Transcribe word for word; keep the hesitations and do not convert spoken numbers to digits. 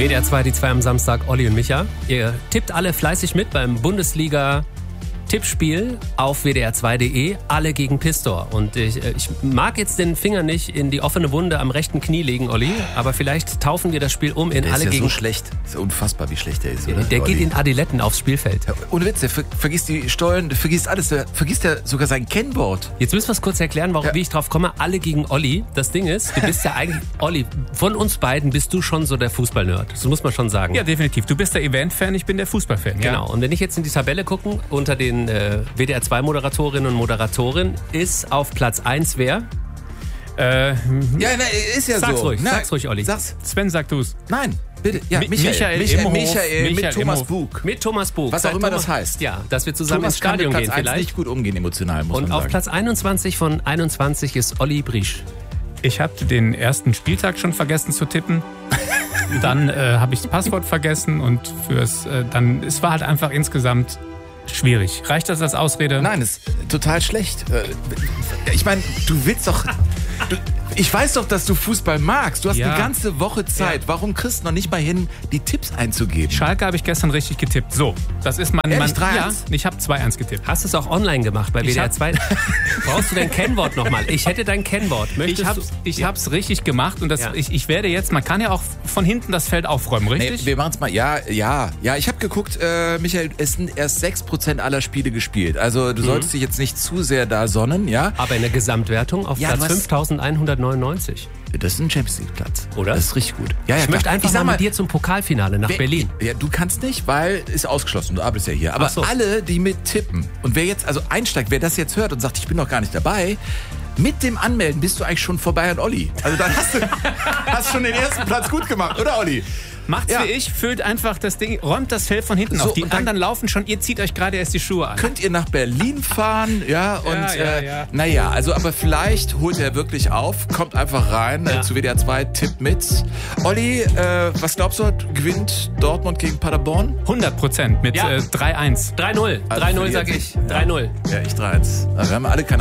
W D R zwei, die zwei am Samstag, Olli und Micha. Ihr tippt alle fleißig mit beim Bundesliga Tippspiel auf w d r zwei punkt de, alle gegen Pistor. Und ich, ich mag jetzt den Finger nicht in die offene Wunde am rechten Knie legen, Olli, aber vielleicht taufen wir das Spiel um in der alle ist ja gegen... so schlecht. Ist ja unfassbar, wie schlecht der ist, oder? Der Olli? geht in Adiletten aufs Spielfeld. Ja, ohne Witz, der ver vergisst die Stollen, der vergisst alles, der vergisst ja sogar sein Kennwort. Jetzt müssen wir es kurz erklären, warum, Ja. wie ich drauf komme. Alle gegen Olli. Das Ding ist, du bist ja eigentlich... Olli, von uns beiden bist du schon so der Fußball-Nerd. Das muss man schon sagen. Ja, definitiv. Du bist der Event-Fan, ich bin der Fußball-Fan. Ja. Genau. Und wenn ich jetzt in die Tabelle gucke, unter den äh, W D R zwei Moderatorinnen und Moderatoren ist auf Platz eins wer? Äh, Ja, na, ist ja Sag's so. ruhig, Na, sag's ruhig, Olli. Sag's. Sven, sag du's. Nein, bitte. Ja, Mi- Michael. Michael Michael, Imhof. Michael, mit Michael Thomas Imhof. Bug. Mit Thomas Bug. Was auch Seit immer Thomas, das heißt. Ja, dass wir zusammen Thomas ins kann mit Stadion Platz gehen eins vielleicht. nicht gut umgehen, emotional, muss Und man auf sagen. Platz einundzwanzig von einundzwanzig ist Olli Briesch. Ich habe den ersten Spieltag schon vergessen zu tippen. Dann äh, habe ich das Passwort vergessen und fürs äh, dann es war halt einfach insgesamt schwierig. Reicht das als Ausrede? Nein, das ist total schlecht. Äh, Ich meine, du willst doch... Du, ich weiß doch, dass du Fußball magst. Du hast Ja. eine ganze Woche Zeit. Ja. Warum kriegst du noch nicht mal hin, die Tipps einzugeben? Schalke habe ich gestern richtig getippt. So, das ist mein... Ehrlich, mein drei ja, eins? ich habe zwei eins getippt. Hast du es auch online gemacht bei Ich W D R hab- zwei? Brauchst du dein Kennwort nochmal? Ich hätte dein Kennwort. Möchtest Ich hab's, du? ich hab's richtig gemacht und das, Ja. ich, ich werde jetzt, man kann ja auch von hinten das Feld aufräumen, Nee, richtig? wir machen's mal. Ja, ja, ja. Ich habe geguckt, äh, Michael, es sind erst sechs Prozent aller Spiele gespielt. Also du solltest dich jetzt nicht zu sehr da sonnen, ja? Aber in der Gesamtwertung auf Ja, Platz du hast- fünftausendeinhundertneunundneunzig. Das ist ein Champions League Platz. Oder? Das ist richtig gut. Ja, ja, Ich möchte klar. einfach ich sag mal mit dir zum Pokalfinale nach wer- Berlin. Ja, du kannst nicht, weil ist ausgeschlossen. Du arbeitest ja hier. Aber Ach so. alle, die mit tippen und wer jetzt also einsteigt, wer das jetzt hört und sagt, ich bin noch gar nicht dabei, mit dem Anmelden bist du eigentlich schon vorbei an Olli. Also dann hast du hast schon den ersten Platz gut gemacht, oder Olli? Macht's Ja. wie ich, füllt einfach das Ding, räumt das Feld von hinten So, auf. Die und dann- anderen laufen schon, ihr zieht euch gerade erst die Schuhe an. Könnt ihr nach Berlin fahren, ja, und Ja, ja, äh, ja. naja, also aber vielleicht holt er wirklich auf, kommt einfach rein Ja. äh, zu W D R zwei, tippt mit. Olli, äh, was glaubst du, gewinnt Dortmund gegen Paderborn? hundert Prozent mit Ja. äh, drei eins. drei null. Also drei null verliert sag sich. ich. drei null. Ja, ich drei eins. Also wir haben alle keine